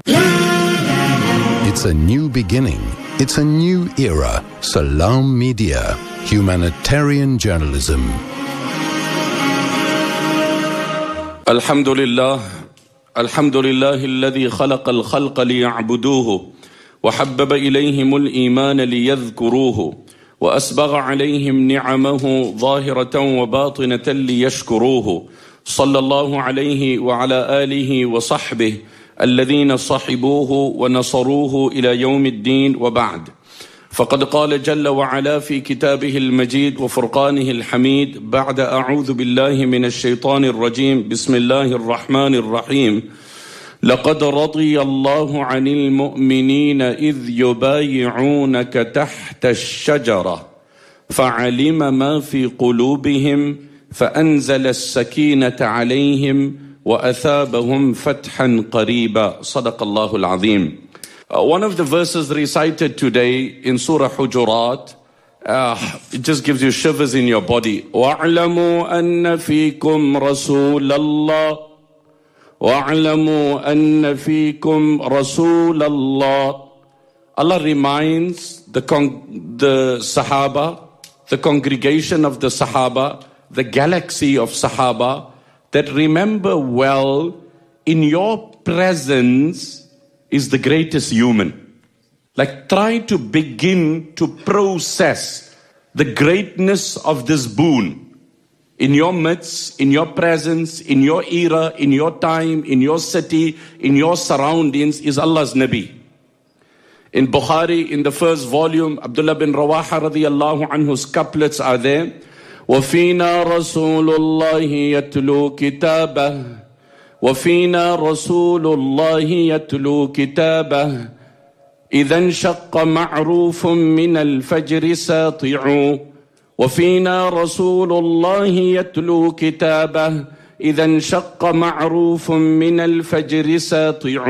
It's a new beginning. It's a new era. Salam Media. Humanitarian journalism. Alhamdulillah. Alhamdulillah alladhi khalaqa al-khalqa liya'buduhu wa habbaba ilayhim al-iman liyadhkuruhu wa asbagha alayhim ni'amahu zahiratan wa batinatan liyashkuruhu. Sallallahu alayhi wa ala alihi wa sahbihi الذين صحبوه ونصروه إلى يوم الدين وبعد. فقد قال جل وعلا في كتابه المجيد وفرقانه الحميد بعد أعوذ بالله من الشيطان الرجيم بسم الله الرحمن الرحيم لقد رضي الله عن المؤمنين إذ يبايعونك تحت الشجرة فعلم ما في قلوبهم فأنزل السكينة عليهم وَأَثَابَهُمْ فَتْحًا قَرِيبًا صدق الله العظيم. One of the verses recited today in Surah Hujurat, it just gives you shivers in your body. وَاعْلَمُوا أَنَّ فِيكُمْ رَسُولَ اللَّهِ وَاعْلَمُوا أَنَّ فِيكُمْ رَسُولَ اللَّهِ. Allah reminds the Sahaba, the congregation of the Sahaba, the galaxy of Sahaba, that remember well, in your presence is the greatest human. Like try to begin to process the greatness of this boon. In your midst, in your presence, in your era, in your time, in your city, in your surroundings is Allah's Nabi. In Bukhari, in the first volume, Abdullah bin Rawaha radiyallahu anhu's couplets are there. وفينا رسول الله يتلو كتابه وفينا رسول الله يتلو كتابه إذا انشق معروف من الفجر ساطع وفينا رسول الله يتلو كتابه إذا انشق معروف من الفجر ساطع